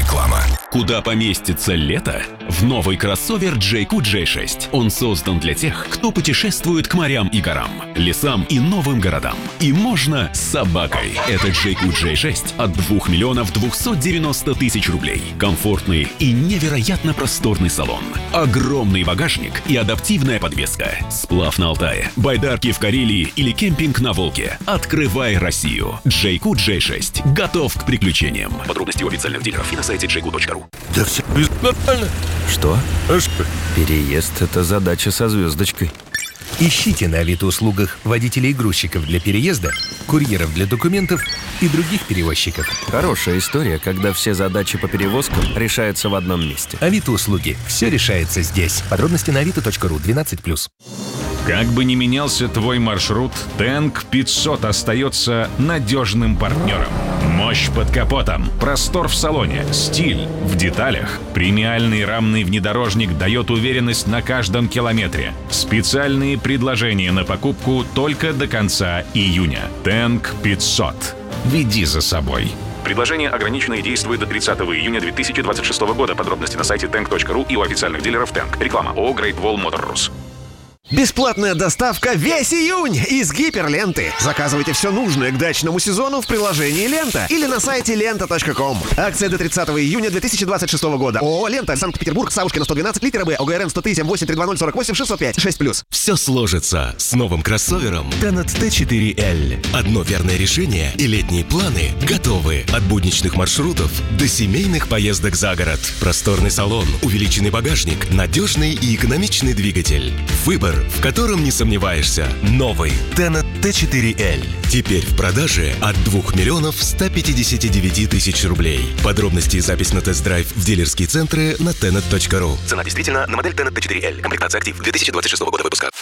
Реклама. Куда поместится лето? В новый кроссовер JQ J6. Он создан для тех, кто путешествует к морям и горам, лесам и новым городам. И можно с собакой. Это JQ J6 от 2 миллионов 290 тысяч рублей. Комфортный и невероятно просторный салон. Огромный багажник и адаптивная подвеска. Сплав на Алтае, байдарки в Карелии или кемпинг на Волге. Открывай Россию. JQ J6 готов к приключениям. Подробности у официальных дилеров и на сайте jq.ru. Да все нормально. Что? Переезд – это задача со звездочкой. Ищите на Авито-услугах водителей-грузчиков для переезда, курьеров для документов и других перевозчиков. Хорошая история, когда все задачи по перевозкам решаются в одном месте. Авито-услуги. Все решается здесь. Подробности на avito.ru 12+. Как бы ни менялся твой маршрут, Тенк 500 остается надежным партнером. Мощь под капотом, простор в салоне, стиль в деталях. Премиальный рамный внедорожник дает уверенность на каждом километре. Специальные предложения на покупку только до конца июня. Тенк 500. Веди за собой. Предложение ограничено и действует до 30 июня 2026 года. Подробности на сайте tank.ru и у официальных дилеров Тенк. Реклама ООО Great Wall Motor Rus. Бесплатная доставка весь июнь из Гиперленты. Заказывайте все нужное к дачному сезону в приложении «Лента» или на сайте лента.ком. Акция до 30 июня 2026 года. ООО «Лента», Санкт-Петербург, Савушкина, 112, литера Б, ОГРН 103 78 320 48 605 6+. Все сложится с новым кроссовером Tenet T4L. Одно верное решение и летние планы готовы. От будничных маршрутов до семейных поездок за город. Просторный салон, увеличенный багажник, надежный и экономичный двигатель. Выбор, в котором не сомневаешься. Новый Tenet T4L. Теперь в продаже от 2 миллионов 159 тысяч рублей. Подробности и запись на тест-драйв в дилерские центры на tenet.ru. Цена действительно на модель Tenet T4L. Комплектация «Актив» 2026 года выпуска.